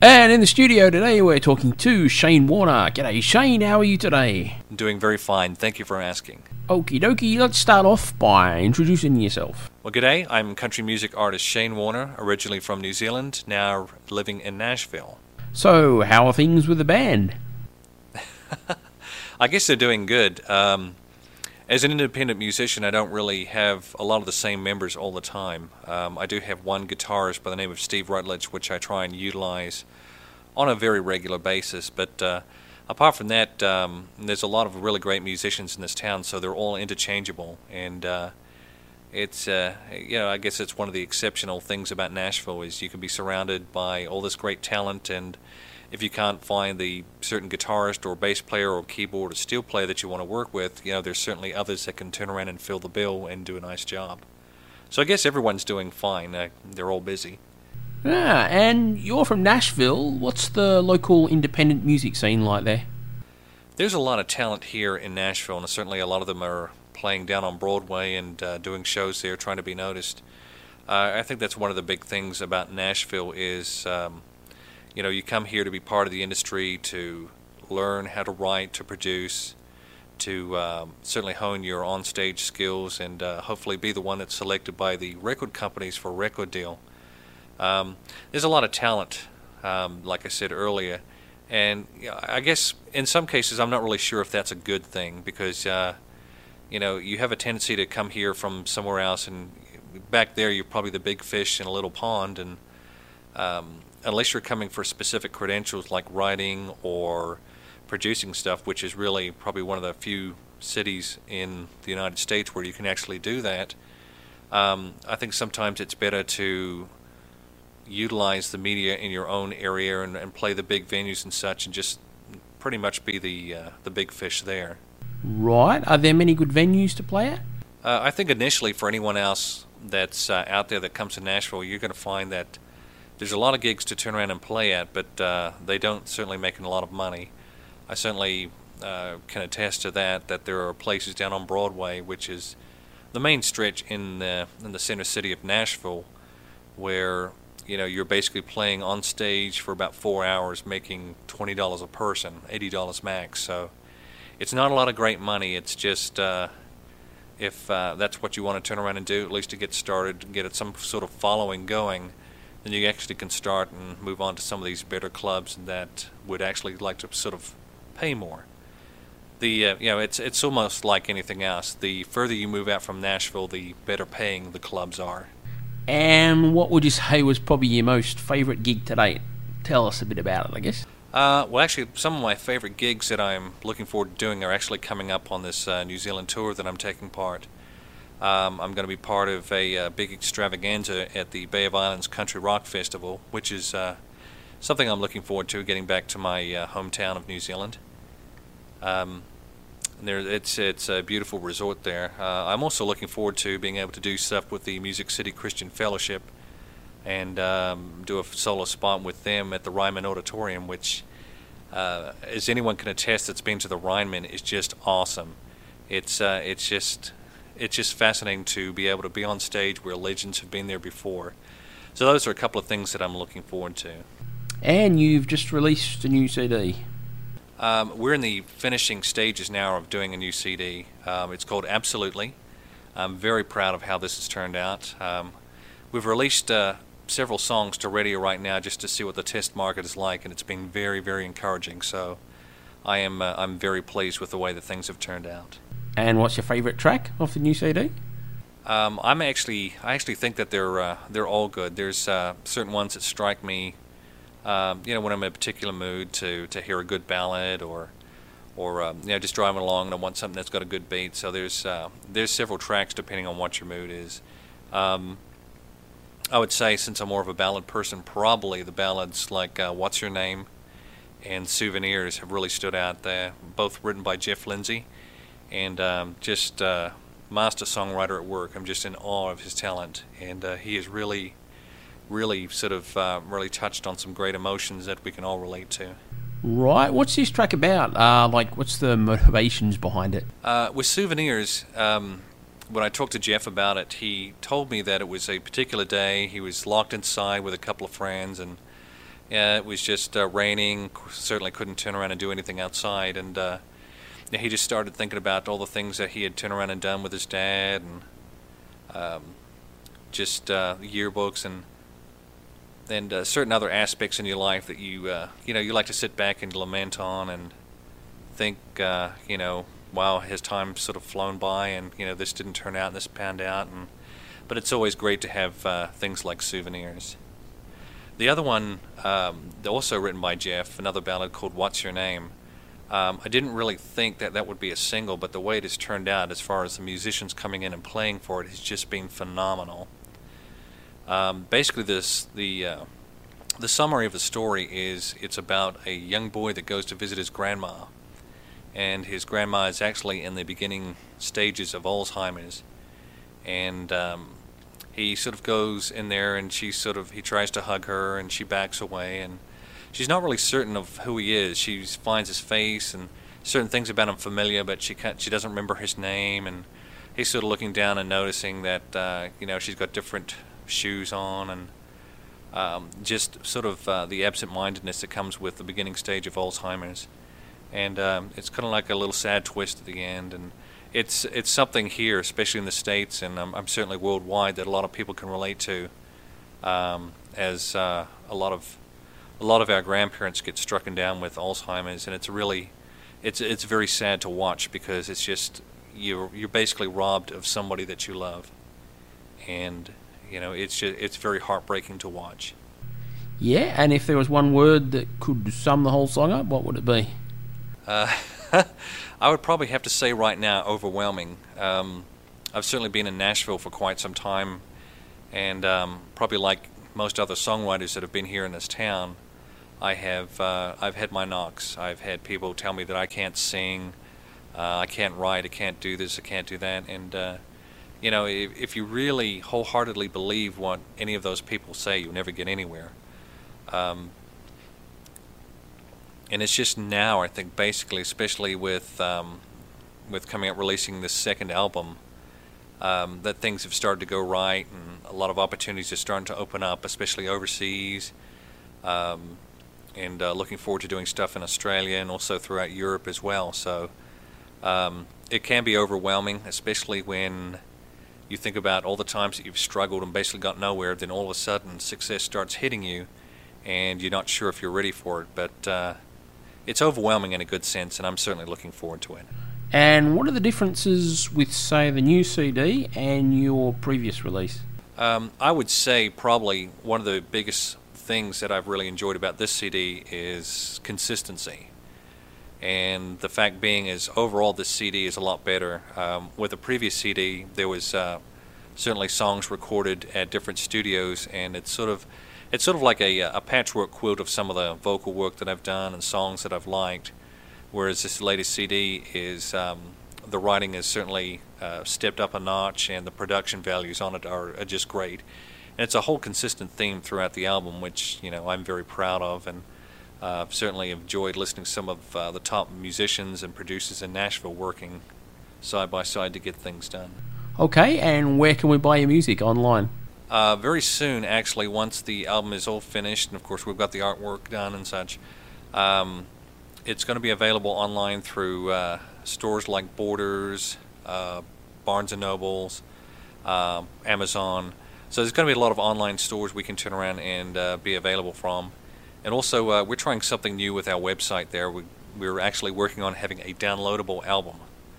And in the studio today, we're talking to Shane Warner. G'day, Shane. How are you today? Doing very fine. Thank you for asking. Okie dokie. Let's start off by introducing yourself. Well, g'day. I'm country music artist Shane Warner, originally from New Zealand, now living in Nashville. So, how are things with the band? I guess they're doing good. As an independent musician, I don't really have a lot of the same members all the time. I do have one guitarist by the name of Steve Rutledge, which I try and utilize on a very regular basis. But apart from that, there's a lot of really great musicians in this town, so they're all interchangeable. And it's, I guess it's one of the exceptional things about Nashville is you can be surrounded by all this great talent, and if you can't find the certain guitarist or bass player or keyboard or steel player that you want to work with, there's certainly others that can turn around and fill the bill and do a nice job. So I guess everyone's doing fine. They're all busy. Yeah, and you're from Nashville. What's the local independent music scene like there? There's a lot of talent here in Nashville, and certainly a lot of them are playing down on Broadway and doing shows there, trying to be noticed. I think that's one of the big things about Nashville is you come here to be part of the industry, to learn how to write, to produce, to certainly hone your on-stage skills, and hopefully be the one that's selected by the record companies for a record deal. There's a lot of talent, like I said earlier, and I guess in some cases I'm not really sure if that's a good thing because, you have a tendency to come here from somewhere else, and back there you're probably the big fish in a little pond, and unless you're coming for specific credentials like writing or producing stuff, which is really probably one of the few cities in the United States where you can actually do that, I think sometimes it's better to utilize the media in your own area and play the big venues and such, and just pretty much be the big fish there. Right. Are there many good venues to play at? I think initially for anyone else that's out there that comes to Nashville, you're going to find that there's a lot of gigs to turn around and play at, but they don't certainly make a lot of money. I certainly can attest to that there are places down on Broadway, which is the main stretch in the center city of Nashville, where you're basically playing on stage for about 4 hours, making $20 a person, $80 max. So it's not a lot of great money. It's just if that's what you want to turn around and do, at least to get started, get some sort of following going, then you actually can start and move on to some of these better clubs that would actually like to sort of pay more. It's almost like anything else. The further you move out from Nashville, the better paying the clubs are. And what would you say was probably your most favourite gig to date? Tell us a bit about it, I guess. Well, actually, some of my favorite gigs that I'm looking forward to doing are actually coming up on this New Zealand tour that I'm taking part. I'm going to be part of a big extravaganza at the Bay of Islands Country Rock Festival, which is something I'm looking forward to, getting back to my hometown of New Zealand. It's a beautiful resort there. I'm also looking forward to being able to do stuff with the Music City Christian Fellowship and do a solo spot with them at the Ryman Auditorium, which, as anyone can attest that's been to the Ryman, is just awesome. It's just fascinating to be able to be on stage where legends have been there before. So those are a couple of things that I'm looking forward to. And you've just released a new CD. We're in the finishing stages now of doing a new CD. It's called Absolutely. I'm very proud of how this has turned out. We've released several songs to radio right now just to see what the test market is like, and it's been very, very encouraging. So I'm very pleased with the way that things have turned out. And what's your favourite track off the new CD? I actually think that they're all good. There's certain ones that strike me, when I'm in a particular mood to hear a good ballad, or just driving along and I want something that's got a good beat. So there's several tracks depending on what your mood is. I would say, since I'm more of a ballad person, probably the ballads like What's Your Name and Souvenirs have really stood out there, both written by Jeff Lindsay. And just master songwriter at work. I'm just in awe of his talent, and he has really sort of really touched on some great emotions that we can all relate to. Right. What's this track about? What's the motivations behind it? With Souvenirs, when I talked to Jeff about it, he told me that it was a particular day. He was locked inside with a couple of friends, and Yeah, it was just raining. Certainly couldn't turn around and do anything outside, and yeah, he just started thinking about all the things that he had turned around and done with his dad, and just yearbooks and certain other aspects in your life that you like to sit back and lament on and think, wow, his time's sort of flown by, and this didn't turn out and this panned out, but it's always great to have things like souvenirs. The other one, also written by Jeff, another ballad called "What's Your Name." I didn't really think that would be a single, but the way it has turned out, as far as the musicians coming in and playing for it, has just been phenomenal. Basically, the summary of the story is it's about a young boy that goes to visit his grandma, and his grandma is actually in the beginning stages of Alzheimer's, and he sort of goes in there, and he tries to hug her, and she backs away, and she's not really certain of who he is. She finds his face and certain things about him familiar, but she doesn't remember his name, and he's sort of looking down and noticing that she's got different shoes on, and just sort of the absent-mindedness that comes with the beginning stage of Alzheimer's, and it's kind of like a little sad twist at the end, and it's something here, especially in the States, and I'm certainly worldwide, that a lot of people can relate to, as a lot of our grandparents get struck down with Alzheimer's, and it's very sad to watch, because it's just you're basically robbed of somebody that you love, and it's very heartbreaking to watch. Yeah, and if there was one word that could sum the whole song up, what would it be? I would probably have to say right now, overwhelming. I've certainly been in Nashville for quite some time, and probably like most other songwriters that have been here in this town, I've had my knocks. I've had people tell me that I can't sing, I can't write, I can't do this, I can't do that, and if you really wholeheartedly believe what any of those people say, you'll never get anywhere. And it's just now, I think, basically, especially with coming out, releasing this second album, that things have started to go right, and a lot of opportunities are starting to open up, especially overseas, and looking forward to doing stuff in Australia and also throughout Europe as well. So it can be overwhelming, especially when you think about all the times that you've struggled and basically got nowhere, then all of a sudden success starts hitting you, and you're not sure if you're ready for it, but it's overwhelming in a good sense, and I'm certainly looking forward to it. And what are the differences with, say, the new CD and your previous release? I would say probably one of the biggest things that I've really enjoyed about this CD is consistency. And the fact being is, overall, this CD is a lot better. With the previous CD, there was certainly songs recorded at different studios, and it's sort of like a patchwork quilt of some of the vocal work that I've done and songs that I've liked. Whereas this latest CD is, the writing is certainly stepped up a notch, and the production values on it are just great. And it's a whole consistent theme throughout the album, which I'm very proud of, and I've certainly enjoyed listening to some of the top musicians and producers in Nashville working side by side to get things done. Okay, and where can we buy your music online? Very soon, actually, once the album is all finished, and of course we've got the artwork done and such, it's going to be available online through stores like Borders, Barnes & Nobles, Amazon. So there's going to be a lot of online stores we can turn around and be available from. And also, we're trying something new with our website there. We're actually working on having a downloadable album.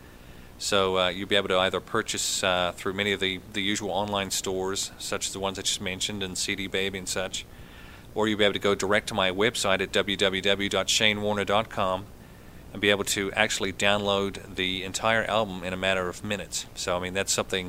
So you'll be able to either purchase through many of the usual online stores, such as the ones I just mentioned, and CD Baby and such, or you'll be able to go direct to my website at www.shanewarner.com and be able to actually download the entire album in a matter of minutes. So I mean, that's something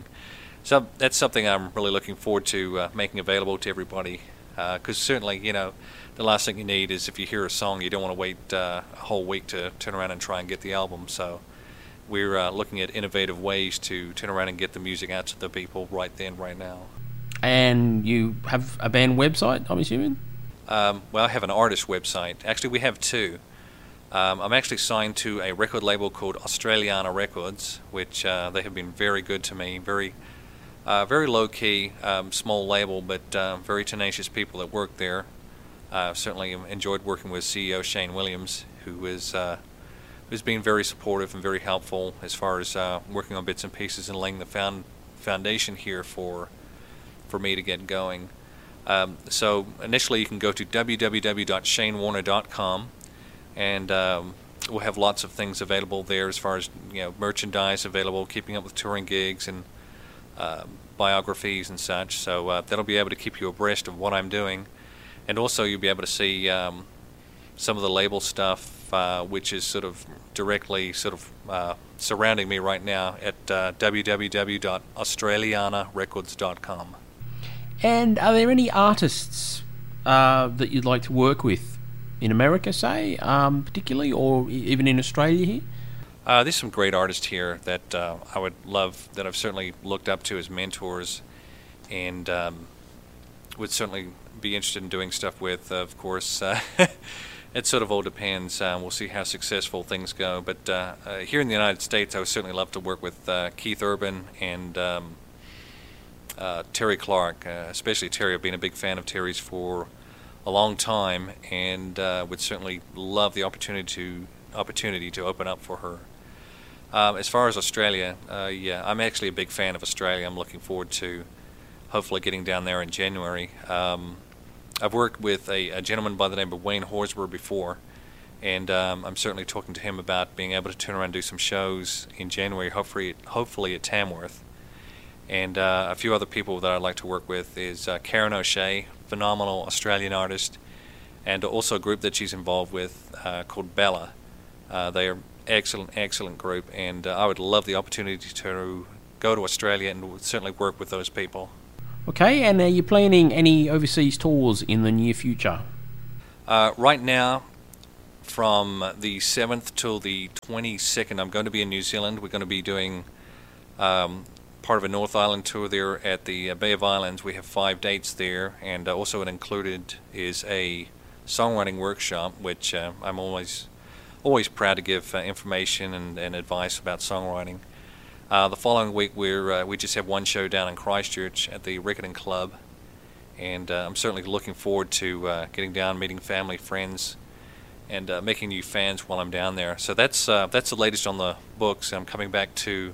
I'm really looking forward to making available to everybody, because certainly, the last thing you need is, if you hear a song, you don't want to wait a whole week to turn around and try and get the album. So we're looking at innovative ways to turn around and get the music out to the people right then, right now. And you have a band website, I'm assuming? Well, I have an artist website. Actually, we have two. I'm actually signed to a record label called Australiana Records, which they have been very good to me. Very low-key, small label, but very tenacious people that work there. Certainly enjoyed working with CEO Shane Williams, who's been very supportive and very helpful as far as working on bits and pieces and laying the foundation here for me to get going. So initially you can go to www.shanewarner.com, and we'll have lots of things available there as far as merchandise available, keeping up with touring gigs and biographies and such. So that'll be able to keep you abreast of what I'm doing, and also you'll be able to see some of the label stuff, which is sort of directly surrounding me right now at www.australianarecords.com. And are there any artists that you'd like to work with in America, say, particularly, or even in Australia here? There's some great artists here that I would love, that I've certainly looked up to as mentors, and would certainly be interested in doing stuff with. Of course, it sort of all depends. We'll see how successful things go. But here in the United States, I would certainly love to work with Keith Urban and Terry Clark, especially Terry. I've been a big fan of Terry's for a long time, and would certainly love the opportunity to open up for her. As far as Australia, yeah, I'm actually a big fan of Australia. I'm looking forward to hopefully getting down there in January. I've worked with a gentleman by the name of Wayne Horsburgh before, and I'm certainly talking to him about being able to turn around and do some shows in January, hopefully at Tamworth. And a few other people that I'd like to work with is Karen O'Shea, phenomenal Australian artist, and also a group that she's involved with called Bella. They are excellent group, and I would love the opportunity to go to Australia and would certainly work with those people. Okay, and are you planning any overseas tours in the near future? Right now, from the 7th till the 22nd, I'm going to be in New Zealand. We're going to be doing part of a North Island tour there at the Bay of Islands. We have 5 dates there, and also it included is a songwriting workshop, which I'm always proud to give information and advice about songwriting. The following week we just have one show down in Christchurch at the Riccarton Club, and I'm certainly looking forward to getting down, meeting family, friends, and making new fans while I'm down there. So that's the latest on the books. I'm coming back to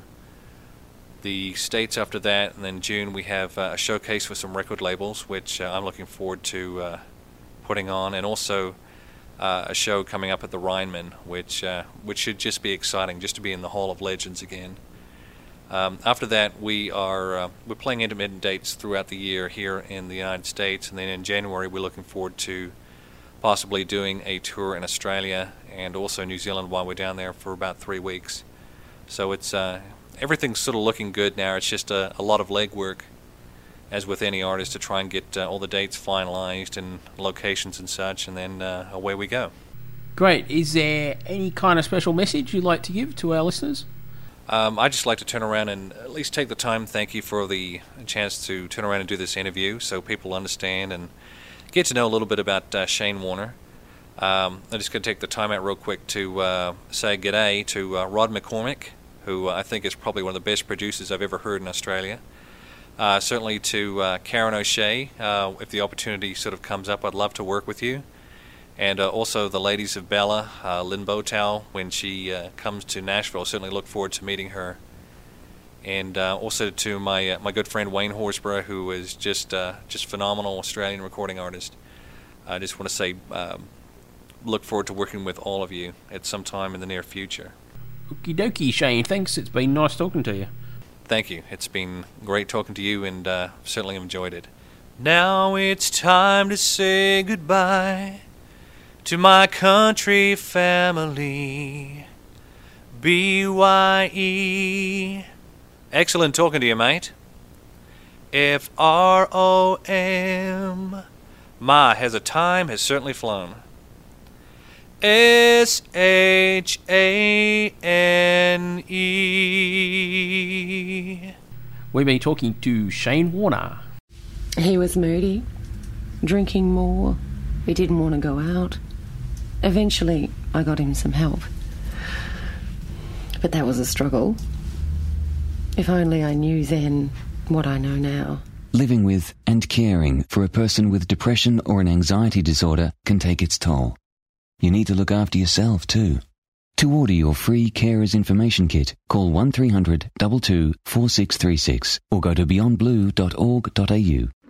the States after that, and then June we have a showcase with some record labels, which I'm looking forward to putting on, and also a show coming up at the Rhineman, which should just be exciting, just to be in the Hall of Legends again. After that, we're playing intermittent dates throughout the year here in the United States, and then in January we're looking forward to possibly doing a tour in Australia and also New Zealand while we're down there for about 3 weeks. So it's everything's sort of looking good now. It's just a lot of legwork, as with any artist, to try and get all the dates finalized and locations and such, and then away we go. Great. Is there any kind of special message you'd like to give to our listeners? I'd just like to turn around and at least take the time. Thank you for the chance to turn around and do this interview so people understand and get to know a little bit about Shane Warner. I'm just going to take the time out real quick to say g'day to Rod McCormick, who I think is probably one of the best producers I've ever heard in Australia. Certainly to Karen O'Shea, if the opportunity sort of comes up, I'd love to work with you. And also the ladies of Bella, Lynn Botow, when she comes to Nashville, certainly look forward to meeting her. And also to my good friend Wayne Horsburgh, who is just phenomenal Australian recording artist. I just want to say look forward to working with all of you at some time in the near future. Okie dokie, Shane. Thanks. It's been nice talking to you. Thank you. It's been great talking to you, and certainly enjoyed it. Now it's time to say goodbye to my country family. B-Y-E. Excellent talking to you, mate. F-R-O-M. My, has certainly flown. S-H-A-N-E. We've been talking to Shane Warner. He was moody, drinking more. He didn't want to go out. Eventually, I got him some help. But that was a struggle. If only I knew then what I know now. Living with and caring for a person with depression or an anxiety disorder can take its toll. You need to look after yourself too. To order your free Carers Information Kit, call 1300 22 4636 or go to beyondblue.org.au.